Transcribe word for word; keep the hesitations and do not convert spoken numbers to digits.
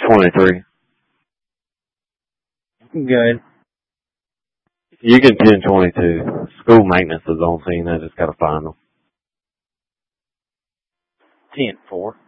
twenty-three. Good. You can ten twenty-two. School maintenance is on scene. I just got to find them. ten four.